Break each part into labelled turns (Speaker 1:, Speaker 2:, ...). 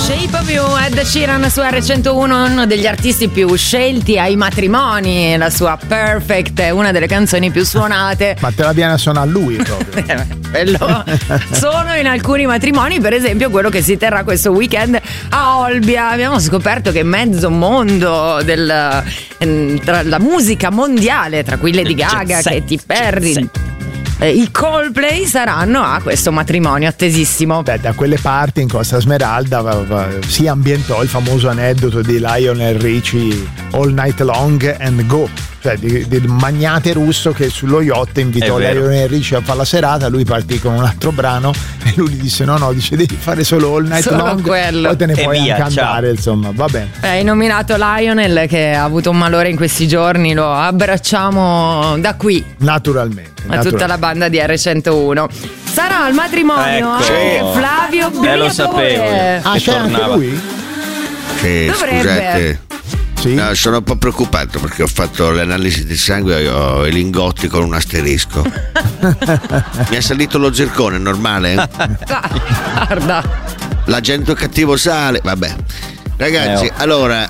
Speaker 1: Shape of You, Ed Sheeran su R101, uno degli artisti più scelti ai matrimoni. La sua Perfect è una delle canzoni più suonate.
Speaker 2: Ma te la viene a suonare lui proprio.
Speaker 1: Quello sono in alcuni matrimoni, per esempio quello che si terrà questo weekend a Olbia. Abbiamo scoperto che mezzo mondo tra la musica mondiale, tra cui Lady Gaga, Katy Perry, i Coldplay saranno a questo matrimonio attesissimo.
Speaker 2: Beh, da quelle parti in Costa Smeralda si ambientò il famoso aneddoto di Lionel Richie All Night Long and Go, cioè del magnate russo che sullo yacht invitò Lionel Richie a fare la serata. Lui partì con un altro brano e lui gli disse no, dice devi fare solo All Night Long, quello. Poi te ne puoi anche andare, insomma, va bene.
Speaker 1: Hai nominato Lionel che ha avuto un malore in questi giorni, lo abbracciamo da qui
Speaker 2: naturalmente
Speaker 1: a tutta la banda di R101. Sarà al matrimonio anche Flavio Briatore.
Speaker 3: Lo sapevo.
Speaker 2: C'è anche lui?
Speaker 4: Sì,
Speaker 1: dovrebbe.
Speaker 4: Scusate.
Speaker 2: Sì?
Speaker 4: No, sono un po' preoccupato perché ho fatto l'analisi del sangue e ho i lingotti con un asterisco. Mi è salito lo zircone, normale?
Speaker 1: Guarda.
Speaker 4: L'agente cattivo sale. Vabbè. Ragazzi, allora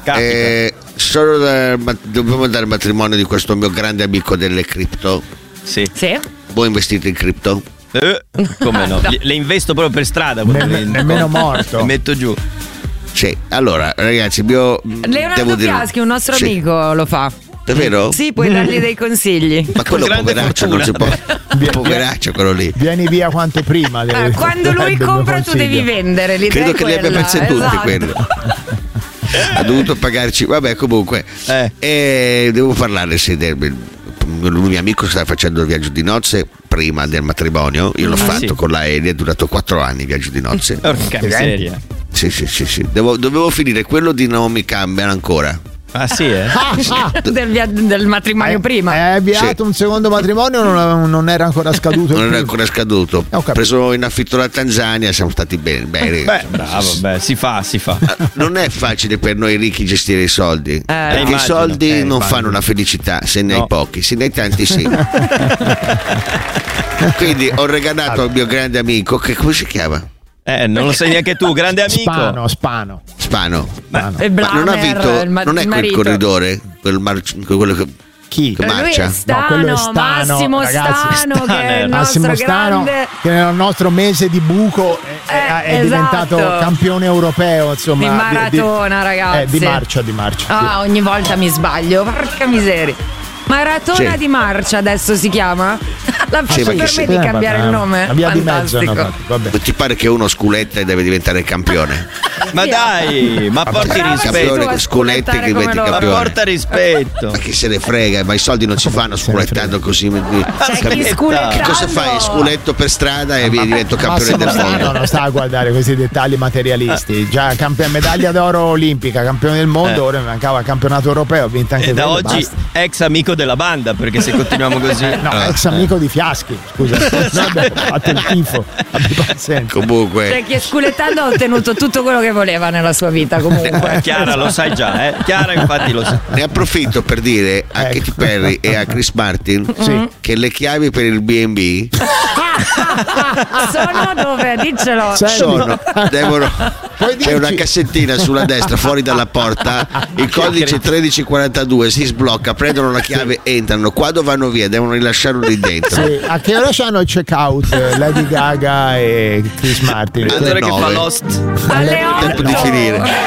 Speaker 4: dobbiamo andare al matrimonio di questo mio grande amico delle cripto.
Speaker 3: Sì.
Speaker 4: Voi investite in cripto?
Speaker 3: Come no? Le investo proprio per strada.
Speaker 2: Nemmeno morto.
Speaker 3: Le metto giù.
Speaker 4: Sì, allora ragazzi,
Speaker 1: Leonardo Fiaschi, un nostro amico, lo fa.
Speaker 4: Davvero?
Speaker 1: Sì, puoi dargli dei consigli.
Speaker 4: Ma quello poveraccio non si può. Poveraccio quello lì.
Speaker 2: Vieni via quanto prima.
Speaker 1: Quando lui compra tu devi vendere.
Speaker 4: Credo che li abbia perse tutti quello. Ha dovuto pagarci. Vabbè, comunque. E devo parlare il mio amico stava facendo il viaggio di nozze prima del matrimonio. Io l'ho fatto con l'aereo, è durato 4 anni il viaggio di nozze.
Speaker 3: Porca miseria.
Speaker 4: Sì. Dovevo finire quello di Naomi Campbell ancora.
Speaker 3: Ah sì,
Speaker 1: del matrimonio prima.
Speaker 2: Hai avviato un secondo matrimonio o non era ancora scaduto?
Speaker 4: Non era ancora scaduto. Ho preso in affitto la Tanzania, siamo stati bene.
Speaker 3: Bravo, si fa.
Speaker 4: Non è facile per noi ricchi gestire i soldi. Perché i soldi non fanno la felicità, se ne hai pochi, se ne hai tanti sì. Quindi ho regalato al mio grande amico, che come si chiama?
Speaker 3: Non lo sai neanche tu, grande amico.
Speaker 4: Spano.
Speaker 1: Ma
Speaker 4: non ha vinto, non è quel corridore, quello che
Speaker 2: chi?
Speaker 4: Che marcia?
Speaker 1: Quello è Stano, Massimo Stano, che è il nostro grande,
Speaker 2: che nel nostro mese di buco è diventato campione europeo, insomma,
Speaker 1: di maratona, ragazzi.
Speaker 2: Di marcia.
Speaker 1: Ogni volta mi sbaglio, porca miseria. Maratona di marcia adesso si chiama? Permetti di cambiare il nome?
Speaker 2: La via di mezzo.
Speaker 4: Ti pare che uno sculetta e deve diventare campione?
Speaker 3: Ma dai, ma porti rispetto.
Speaker 4: Sculette che diventi campione.
Speaker 3: Ma porta rispetto.
Speaker 4: Ma chi se ne frega, ma i soldi non si fanno sculettando così.
Speaker 1: Che
Speaker 4: cosa fai? Sculetto per strada e divento campione del mondo.
Speaker 2: Non sta a guardare questi dettagli materialisti. Già medaglia d'oro olimpica, campione del mondo, ora mi mancava il campionato europeo, ho vinto anche
Speaker 3: da
Speaker 2: quello,
Speaker 3: oggi
Speaker 2: basta.
Speaker 3: Ex amico della banda, perché se continuiamo così
Speaker 2: ex amico di Fiaschi, scusa. Abbiamo fatto il tifo.
Speaker 4: Comunque
Speaker 1: chi è sculettando ha ottenuto tutto quello che voleva nella sua vita, comunque.
Speaker 3: Chiara lo sai già, Chiara infatti lo sa.
Speaker 4: Ne approfitto per dire a Katy Perry e a Chris Martin che le chiavi per il B&B
Speaker 1: sono dove? Diccelo.
Speaker 4: C'è una cassettina sulla destra fuori dalla porta, il codice 1342, si sblocca, prendono la chiave, entrano, quando vanno via devono rilasciarlo lì dentro.
Speaker 2: A che ora c'hanno il check out Lady Gaga e Chris Martin?
Speaker 3: Allora che fa Lost
Speaker 1: alle 8
Speaker 4: tempo di finire.